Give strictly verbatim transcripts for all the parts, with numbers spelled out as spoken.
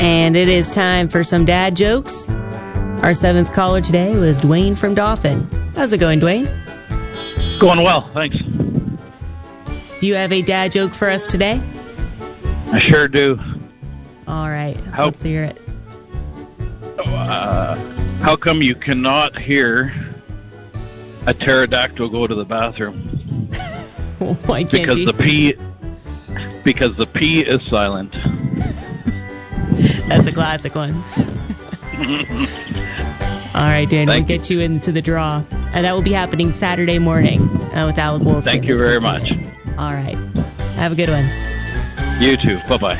And it is time for some dad jokes. Our seventh caller today was Dwayne from Dauphin. How's it going, Dwayne? Going well, thanks. Do you have a dad joke for us today? I sure do. All right, how, let's hear it. Uh, how come you cannot hear a pterodactyl go to the bathroom? Why can't because you? the P, because the P is silent. That's a classic one. All right, Dan, we'll get you into the draw. And that will be happening Saturday morning uh, with Alec Wolston. Thank you very much. All right. Have a good one. You too. Bye-bye.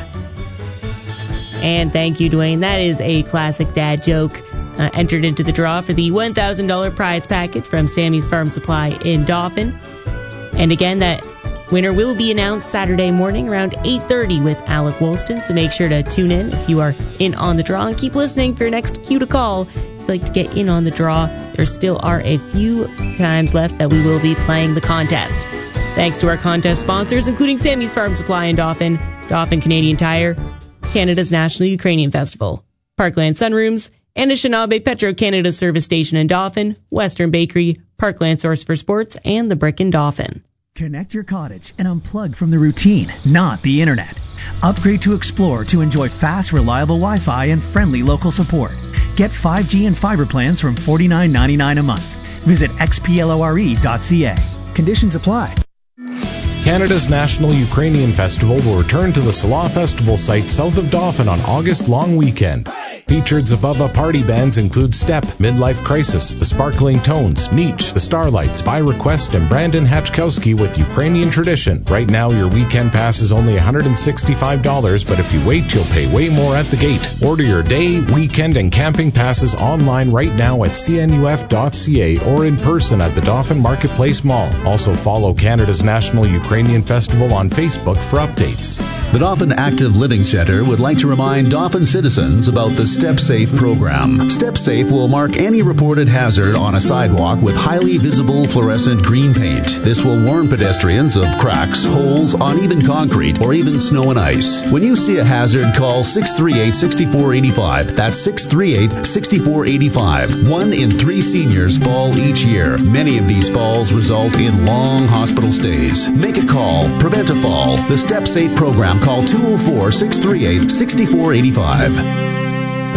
And thank you, Dwayne. That is a classic dad joke. Uh, entered into the draw for the one thousand dollars prize packet from Sammy's Farm Supply in Dauphin. And again, that winner will be announced Saturday morning around eight thirty with Alec Wolston. So make sure to tune in if you are in on the draw. And keep listening for your next cue to call. If you'd like to get in on the draw, there still are a few times left that we will be playing the contest. Thanks to our contest sponsors, including Sammy's Farm Supply in Dauphin, Dauphin Canadian Tire, Canada's National Ukrainian Festival, Parkland Sunrooms, Anishinaabe Petro-Canada Service Station in Dauphin, Western Bakery, Parkland Source for Sports, and the Brick in Dauphin. Connect your cottage and unplug from the routine, not the internet. Upgrade to Explore to enjoy fast, reliable Wi-Fi and friendly local support. Get five G and fiber plans from forty-nine ninety-nine a month. Visit x p lore dot c a. Conditions apply. Canada's National Ukrainian Festival will return to the Salah Festival site south of Dauphin on August long weekend. Featured Zabava party bands include Step, Midlife Crisis, The Sparkling Tones, Nietzsche, The Starlights, By Request, and Brandon Hachkowski with Ukrainian Tradition. Right now, your weekend pass is only one hundred sixty-five dollars, but if you wait, you'll pay way more at the gate. Order your day, weekend, and camping passes online right now at c n u f dot c a or in person at the Dauphin Marketplace Mall. Also follow Canada's National Ukrainian Festival on Facebook for updates. The Dauphin Active Living Center would like to remind Dauphin citizens about the Step Safe program. Step Safe will mark any reported hazard on a sidewalk with highly visible fluorescent green paint. This will warn pedestrians of cracks, holes, uneven concrete, or even snow and ice. When you see a hazard, call six three eight, six four eight five. That's six three eight, six four eight five. One in three seniors fall each year. Many of these falls result in long hospital stays. Make a call. Prevent a fall. The Step Safe program. Call two oh four, six three eight, six four eight five.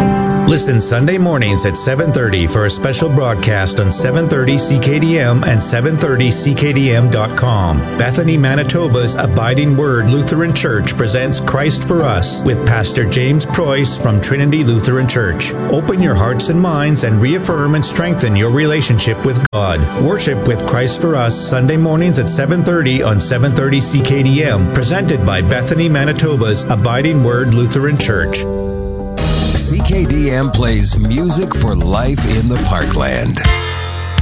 Listen Sunday mornings at seven thirty for a special broadcast on seven thirty C K D M and seven thirty C K D M dot com. Bethany, Manitoba's Abiding Word Lutheran Church presents Christ for Us with Pastor James Preuss from Trinity Lutheran Church. Open your hearts and minds and reaffirm and strengthen your relationship with God. Worship with Christ for Us Sunday mornings at seven thirty on seven thirty C K D M, presented by Bethany, Manitoba's Abiding Word Lutheran Church. C K D M plays music for life in the Parkland.